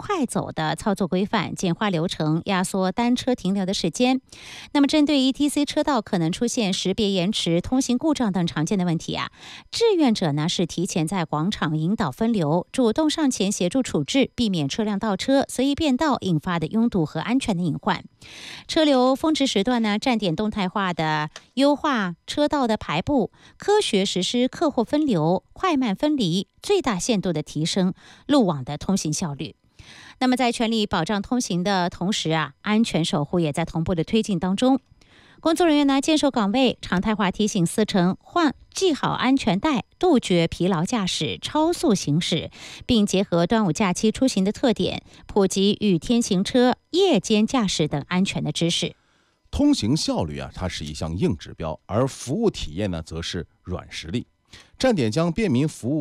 快走的操作规范，简化流程，压缩单车停留的时间。那么，针对 ETC 车道可能出现识别延迟、通行故障等常见的问题啊，志愿者呢是提前在广场引导分流，主动上前协助处置，避免车辆倒车、随意变道引发的拥堵和安全的隐患。车流峰值时段呢，站点动态化的优化车道的排布，科学实施客货分流、快慢分离，最大限度的提升路网的通行效率。那么在全力保障通行的同时啊，安全守护也在同步的推进当中。工作人员呢坚守岗位，常态化提醒司乘系好安全带，杜绝疲劳驾驶、超速行驶，并结合端午假期出行的特点，普及雨天行车、夜间驾驶等安全的知识。 通行效率它是一项硬指标，而服务体验呢，则是软实力。站点将便民服务